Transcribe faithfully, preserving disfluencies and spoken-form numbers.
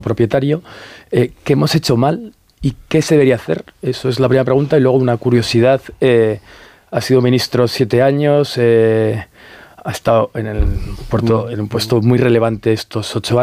propietario, eh, ¿qué hemos hecho mal y qué se debería hacer? Eso es la primera pregunta. Y luego una curiosidad, eh, ha sido ministro siete años, eh, ha estado en, el puerto, en un puesto muy relevante estos ocho años.